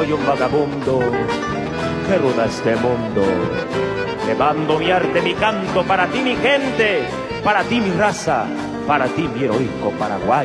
soy un vagabundo que ruda este mundo. Llevando mi arte, mi canto para ti, mi gente, para ti, mi raza, para ti, mi heroico Paraguay.